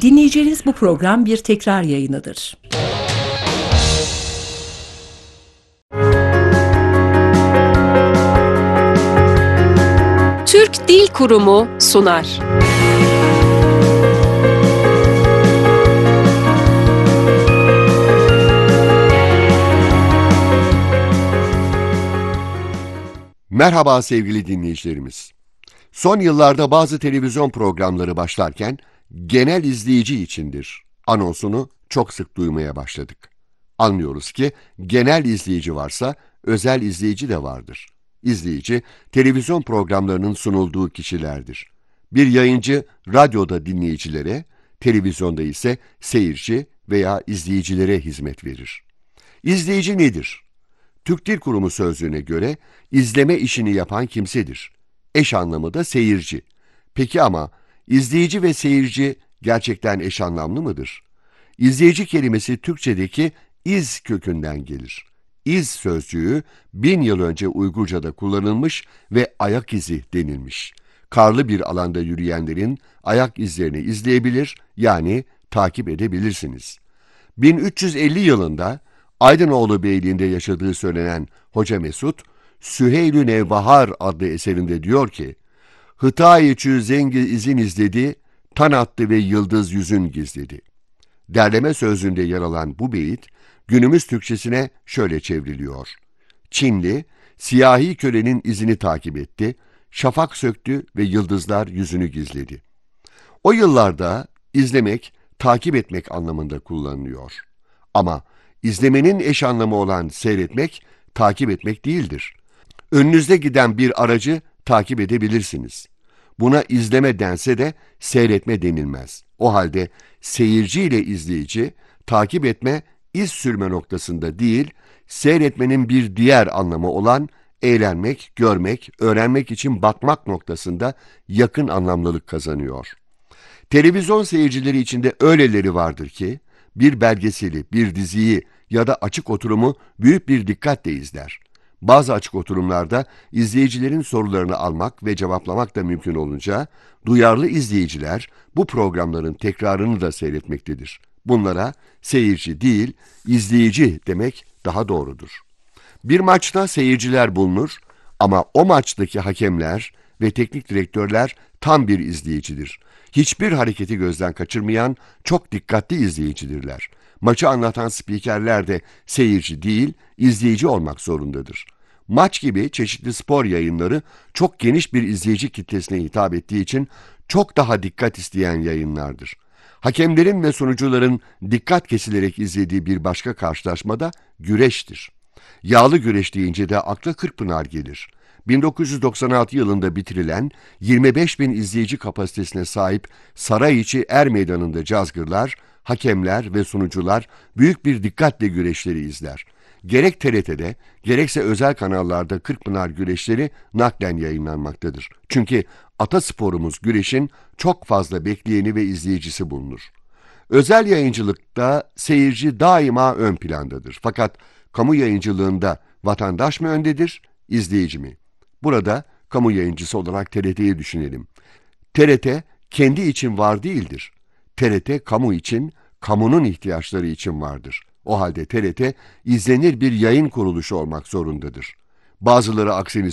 Dinleyeceğiniz bu program bir tekrar yayınıdır. Türk Dil Kurumu sunar. Merhaba sevgili dinleyicilerimiz. Son yıllarda bazı televizyon programları başlarken genel izleyici içindir anonsunu çok sık duymaya başladık. Anlıyoruz ki genel izleyici varsa özel izleyici de vardır. İzleyici, televizyon programlarının sunulduğu kişilerdir. Bir yayıncı radyoda dinleyicilere, televizyonda ise seyirci veya izleyicilere hizmet verir. İzleyici nedir? Türk Dil Kurumu sözlüğüne göre izleme işini yapan kimsedir. Eş anlamı da seyirci. Peki ama izleyici ve seyirci gerçekten eş anlamlı mıdır? İzleyici kelimesi Türkçedeki iz kökünden gelir. İz sözcüğü 1000 yıl önce Uygurca'da kullanılmış ve ayak izi denilmiş. Karlı bir alanda yürüyenlerin ayak izlerini izleyebilir, yani takip edebilirsiniz. 1350 yılında Aydınoğlu Beyliği'nde yaşadığı söylenen Hoca Mesut, Süheyl-ü Nevbahar adlı eserinde diyor ki, Hıtay-ı zengi izin izledi, tan attı ve yıldız yüzün gizledi. Derleme sözlüğünde yer alan bu beyit, günümüz Türkçesine şöyle çevriliyor. Çinli, siyahi kölenin izini takip etti, şafak söktü ve yıldızlar yüzünü gizledi. O yıllarda izlemek, takip etmek anlamında kullanılıyor. Ama izlemenin eş anlamı olan seyretmek, takip etmek değildir. Önünüzde giden bir aracı takip edebilirsiniz. Buna izleme dense de seyretme denilmez. O halde seyirci ile izleyici, takip etme, iz sürme noktasında değil, seyretmenin bir diğer anlamı olan eğlenmek, görmek, öğrenmek için bakmak noktasında yakın anlamlılık kazanıyor. Televizyon seyircileri içinde öyleleri vardır ki, bir belgeseli, bir diziyi ya da açık oturumu büyük bir dikkatle izler. Bazı açık oturumlarda izleyicilerin sorularını almak ve cevaplamak da mümkün olunca, duyarlı izleyiciler bu programların tekrarını da seyretmektedir. Bunlara seyirci değil, izleyici demek daha doğrudur. Bir maçta seyirciler bulunur ama o maçtaki hakemler ve teknik direktörler tam bir izleyicidir. Hiçbir hareketi gözden kaçırmayan çok dikkatli izleyicidirler. Maçı anlatan spikerler de seyirci değil, izleyici olmak zorundadır. Maç gibi çeşitli spor yayınları çok geniş bir izleyici kitlesine hitap ettiği için çok daha dikkat isteyen yayınlardır. Hakemlerin ve sunucuların dikkat kesilerek izlediği bir başka karşılaşma da güreştir. Yağlı güreş deyince de akla Kırkpınar gelir. 1996 yılında bitirilen 25 bin izleyici kapasitesine sahip Sarayiçi Er Meydanı'nda cazgırlar, hakemler ve sunucular büyük bir dikkatle güreşleri izler. Gerek TRT'de, gerekse özel kanallarda Kırkpınar güreşleri naklen yayınlanmaktadır. Çünkü atasporumuz güreşin çok fazla bekleyeni ve izleyicisi bulunur. Özel yayıncılıkta seyirci daima ön plandadır. Fakat kamu yayıncılığında vatandaş mı öndedir, izleyici mi? Burada kamu yayıncısı olarak TRT'yi düşünelim. TRT kendi için var değildir. TRT kamu için, kamunun ihtiyaçları için vardır. O halde TRT izlenir bir yayın kuruluşu olmak zorundadır. Bazıları aksini